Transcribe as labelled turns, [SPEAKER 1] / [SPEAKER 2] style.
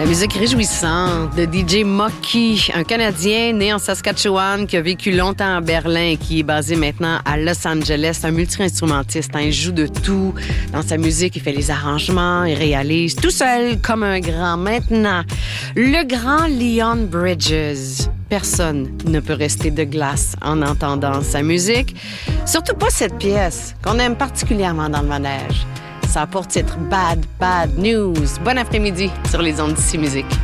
[SPEAKER 1] La musique réjouissante de DJ Mocky, un Canadien né en Saskatchewan qui a vécu longtemps à Berlin et qui est basé maintenant à Los Angeles. C'est un multi-instrumentiste, il joue de tout. Dans sa musique, il fait les arrangements, il réalise tout seul comme un grand. Maintenant, le grand Leon Bridges. Personne ne peut rester de glace en entendant sa musique. Surtout pas cette pièce qu'on aime particulièrement dans le manège. Ça a pour titre Bad News. Bon après-midi sur les ondes d'Ici Musique.